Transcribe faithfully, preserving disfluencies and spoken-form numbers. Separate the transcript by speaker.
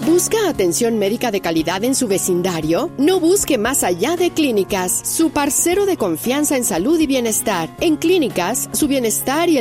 Speaker 1: ¿Busca atención médica de calidad en su vecindario? No busque más allá de Clínicas, su parcero de confianza en salud y bienestar. En Clínicas, su bienestar y